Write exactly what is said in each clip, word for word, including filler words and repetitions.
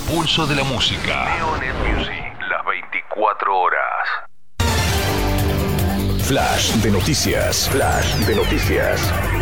pulso de la música. Neonet Music, las veinticuatro horas. Flash de noticias. Flash de noticias.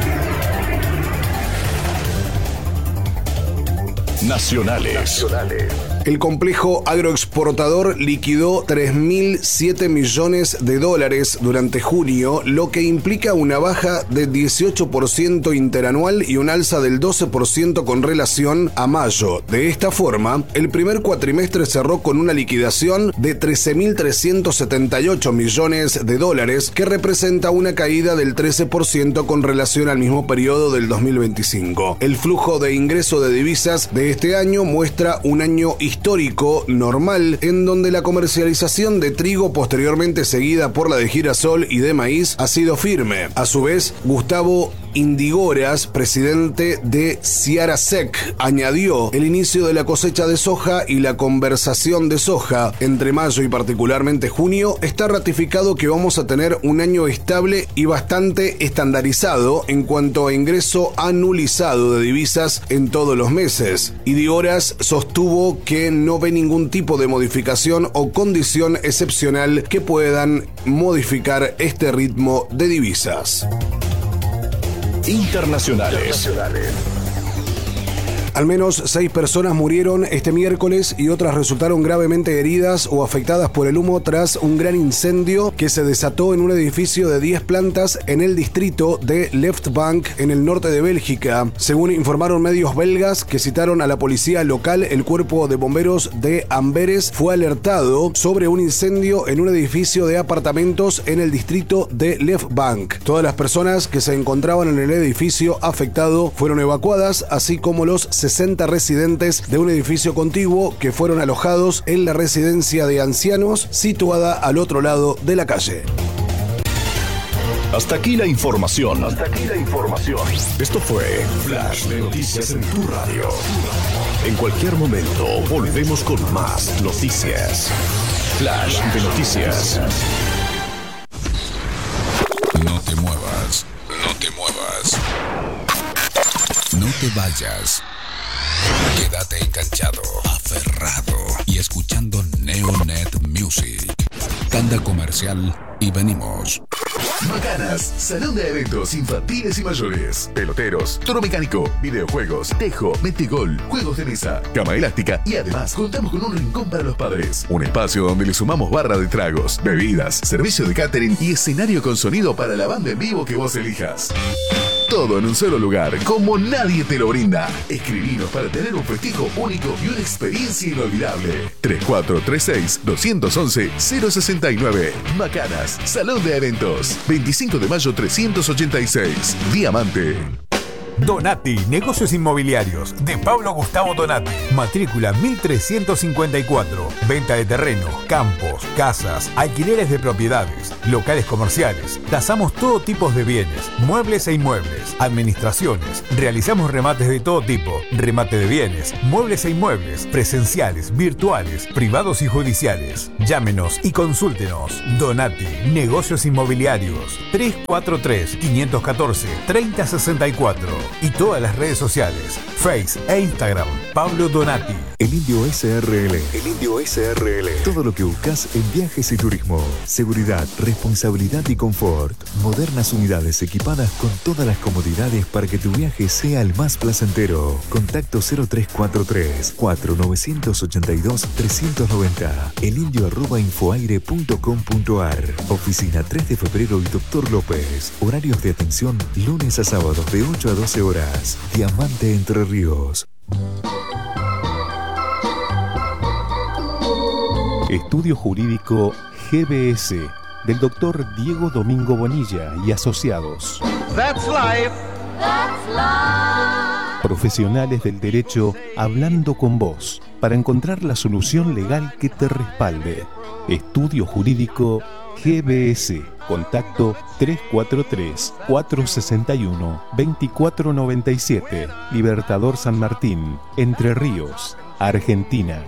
Nacionales. Nacionales. El complejo agroexportador liquidó tres mil siete millones de dólares durante junio, lo que implica una baja de dieciocho por ciento interanual y un alza del doce por ciento con relación a mayo. De esta forma, el primer cuatrimestre cerró con una liquidación de trece mil trescientos setenta y ocho millones de dólares, que representa una caída del trece por ciento con relación al mismo periodo del dos mil veinticinco. El flujo de ingreso de divisas de este año muestra un año histórico histórico normal, en donde la comercialización de trigo, posteriormente seguida por la de girasol y de maíz, ha sido firme. A su vez, Gustavo Indigoras, presidente de Ciarasec, añadió: el inicio de la cosecha de soja y la conversación de soja entre mayo y particularmente junio está ratificado que vamos a tener un año estable y bastante estandarizado en cuanto a ingreso anulizado de divisas en todos los meses. Indigoras sostuvo que no ve ningún tipo de modificación o condición excepcional que puedan modificar este ritmo de divisas. Internacionales. Internacionales. Al menos seis personas murieron este miércoles y otras resultaron gravemente heridas o afectadas por el humo tras un gran incendio que se desató en un edificio de diez plantas en el distrito de Left Bank, en el norte de Bélgica. Según informaron medios belgas que citaron a la policía local, el cuerpo de bomberos de Amberes fue alertado sobre un incendio en un edificio de apartamentos en el distrito de Left Bank. Todas las personas que se encontraban en el edificio afectado fueron evacuadas, así como los sesenta residentes de un edificio contiguo que fueron alojados en la residencia de ancianos situada al otro lado de la calle. Hasta aquí la información. Hasta aquí la información. Esto fue Flash de Noticias en tu radio. En cualquier momento volvemos con más noticias. Flash de Noticias. No te muevas. No te muevas. No te vayas. Quédate enganchado, aferrado y escuchando Neonet Music. Tanda comercial y venimos. Macanas, salón de eventos infantiles y mayores, peloteros, toro mecánico, videojuegos, tejo, metegol, juegos de mesa, cama elástica y además contamos con un rincón para los padres. Un espacio donde le sumamos barra de tragos, bebidas, servicio de catering y escenario con sonido para la banda en vivo que vos elijas. Todo en un solo lugar, como nadie te lo brinda. Escribinos para tener un festejo único y una experiencia inolvidable. tres cuatro tres seis, dos uno uno, cero seis nueve. Macanas, Salón de Eventos. veinticinco de mayo trescientos ochenta y seis. Diamante. Donati, Negocios Inmobiliarios, de Pablo Gustavo Donati. Matrícula mil trescientos cincuenta y cuatro. Venta de terreno, campos, casas, alquileres de propiedades, locales comerciales. Tasamos todo tipo de bienes, muebles e inmuebles, administraciones. Realizamos remates de todo tipo, remate de bienes, muebles e inmuebles, presenciales, virtuales, privados y judiciales. Llámenos y consúltenos. Donati, Negocios Inmobiliarios. tres cuatro tres, cinco uno cuatro, tres cero seis cuatro. Y todas las redes sociales, Face e Instagram, Pablo Donati. El Indio S R L. El Indio S R L. Todo lo que buscas en viajes y turismo. Seguridad, responsabilidad y confort. Modernas unidades equipadas con todas las comodidades para que tu viaje sea el más placentero. Contacto cero tres cuatro tres, cuatro nueve ocho dos, tres nueve cero. elindio arroba infoaire punto com punto ar. Oficina tres de febrero y Doctor López. Horarios de atención lunes a sábados de ocho a doce horas. Diamante Entre Ríos. Estudio Jurídico G B S del doctor Diego Domingo Bonilla y asociados. That's life. That's life. Profesionales del derecho hablando con vos para encontrar la solución legal que te respalde. Estudio Jurídico G B S. Contacto tres cuatro tres, cuatro seis uno, dos cuatro nueve siete. Libertador San Martín, Entre Ríos, Argentina.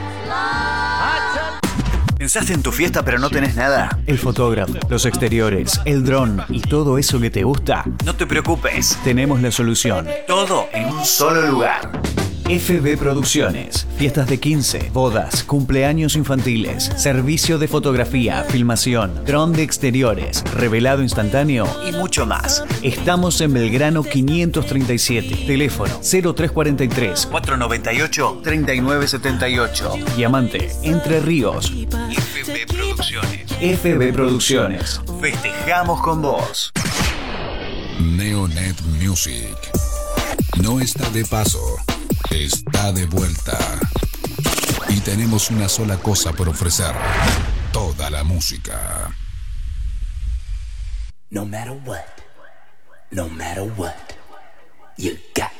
¿Pensaste en tu fiesta pero no tenés nada? El fotógrafo, los exteriores, el dron y todo eso que te gusta. No te preocupes, tenemos la solución. Todo en un solo lugar. F B Producciones. Fiestas de quince, bodas, cumpleaños infantiles, servicio de fotografía, filmación, dron de exteriores, revelado instantáneo y mucho más. Estamos en Belgrano quinientos treinta y siete. Teléfono cero tres cuatro tres, cuatro nueve ocho, tres nueve siete ocho. Diamante, Entre Ríos. F B Producciones. F B Producciones. Festejamos con vos. Neonet Music. No está de paso, está de vuelta. Y tenemos una sola cosa por ofrecer: toda la música. No matter what, no matter what, you got